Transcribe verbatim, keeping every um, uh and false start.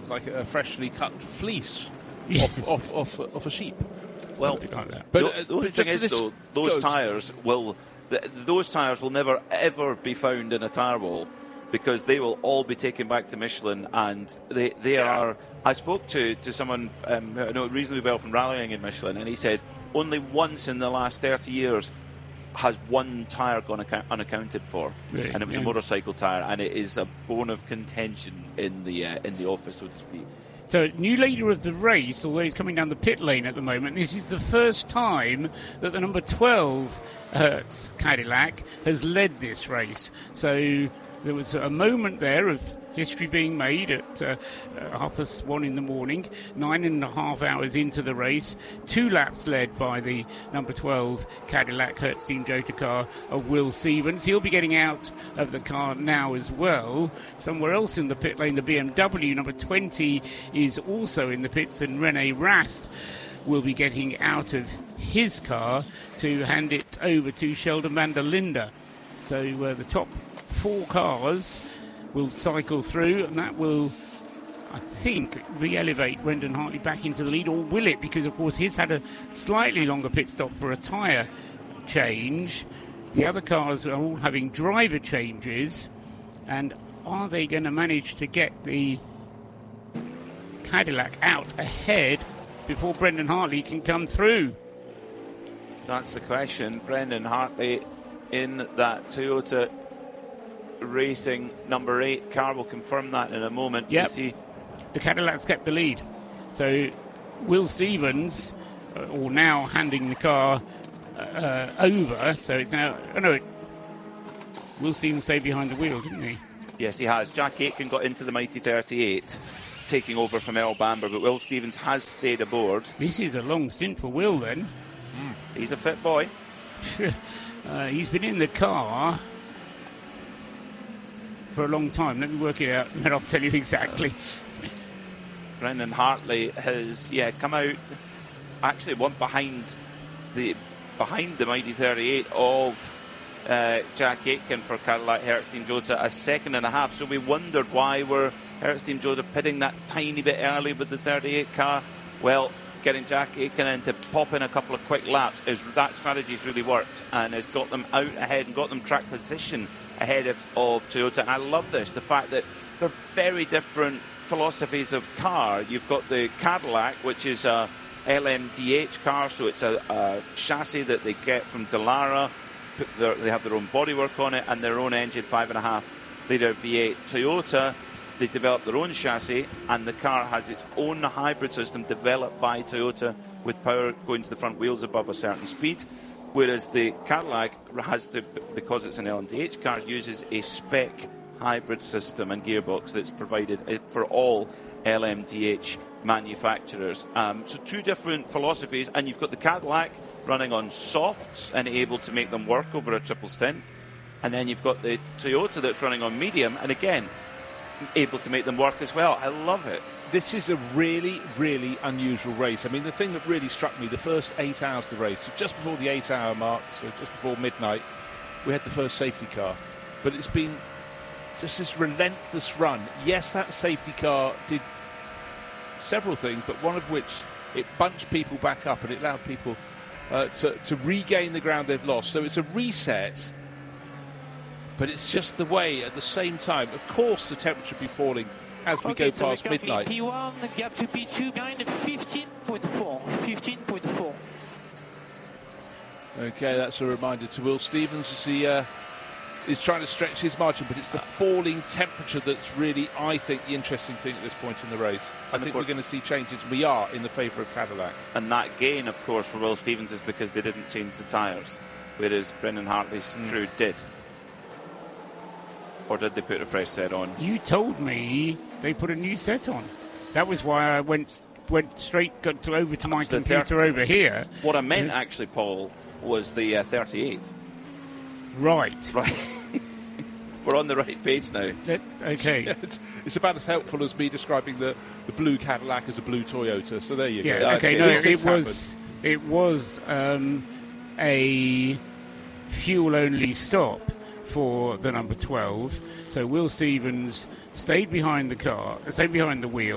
like a freshly cut fleece Yes. off, off, off, off a sheep. Well, Something like that. But, the, uh, the only but thing just is, this though, those goes- tyres will, th- those tyres will never ever be found in a tyre wall, because they will all be taken back to Michelin, and they they Yeah. are. I spoke to to someone um, who I know reasonably well from rallying in Michelin, and he said only once in the last thirty years has one tyre gone account- unaccounted for, Really? and it was Yeah. a motorcycle tyre, and it is a bone of contention in the uh, in the office, so to speak. So, new leader of the race, although he's coming down the pit lane at the moment, this is the first time that the number twelve Hertz Cadillac has led this race. So, there was a moment there of history being made at uh, uh, half past one in the morning, nine and a half hours into the race, two laps led by the number twelve Cadillac Hertz Team Jota car of Will Stevens. He'll be getting out of the car now as well. Somewhere else in the pit lane, the B M W number twenty is also in the pits, and Rene Rast will be getting out of his car to hand it over to Sheldon van der Linde. So uh, the top four cars will cycle through, and that will, I think, re-elevate Brendan Hartley back into the lead, or will it? Because, of course, he's had a slightly longer pit stop for a tyre change. The other cars are all having driver changes, and are they going to manage to get the Cadillac out ahead before Brendan Hartley can come through? That's the question. Brendan Hartley in that Toyota Racing number eight car will confirm that in a moment. Yep. You see, the Cadillac's kept the lead. So Will Stevens, uh, or now handing the car uh, over. So it's now, oh no, it, Will Stevens stayed behind the wheel, didn't he? yes, he has. Jack Aitken got into the mighty thirty-eight, taking over from Earl Bamber, but Will Stevens has stayed aboard. This is a long stint for Will then. He's a fit boy. uh, he's been in the car for a long time. Let me work it out, and then I'll tell you exactly. Brendan Hartley has, yeah, come out, actually one behind the behind the mighty thirty-eight of uh, Jack Aitken for Cadillac Hertz Team Jota, a second and a half. So we wondered why were Hertz Team Jota pitting that tiny bit early with the thirty-eight car. Well, getting Jack Aitken in to pop in a couple of quick laps, is that strategy's really worked and has got them out ahead and got them track position ahead of, of Toyota. And I love this, the fact that they're very different philosophies of car. You've got the Cadillac, which is a L M D H car, so it's a, a chassis that they get from Dallara. Their, they have their own bodywork on it and their own engine, five and a half litre V eight. Toyota, they developed their own chassis, and the car has its own hybrid system developed by Toyota with power going to the front wheels above a certain speed. Whereas the Cadillac has to, because it's an L M D H car, uses a spec hybrid system and gearbox that's provided for all L M D H manufacturers. Um, so two different philosophies, and you've got the Cadillac running on softs and able to make them work over a triple stint. And then you've got the Toyota that's running on medium, and again, able to make them work as well. I love it. This is a really, really unusual race. I mean, the thing that really struck me, the first eight hours of the race, just before the eight-hour mark, so just before midnight, we had the first safety car. But it's been just this relentless run. Yes, that safety car did several things, but one of which, it bunched people back up and it allowed people uh, to, to regain the ground they've lost. So it's a reset, but it's just the way, at the same time, of course the temperature will be falling as we okay, go past so midnight. P one, gap to P two, behind fifteen point four. fifteen point four. Okay, that's a reminder to Will Stevens as he uh, is trying to stretch his margin, but it's the falling temperature that's really, I think, the interesting thing at this point in the race. I And think the we're going to see changes. We are in the favour of Cadillac. And that gain, of course, for Will Stevens is because they didn't change the tyres, whereas Brendan Hartley's Mm. crew did. Or did they put a fresh set on? You told me they put a new set on. That was why I went went straight got to, over to my The computer thirty over here. What I meant, actually, Paul, was the uh, thirty-eight. Right. Right. We're on the right page now. That's okay. it's, it's about as helpful as me describing the, the blue Cadillac as a blue Toyota. So there you Yeah. go. Okay. Okay, No, these it things was it was um, a fuel-only stop for the number twelve. So Will Stevens stayed behind the car, stayed behind the wheel.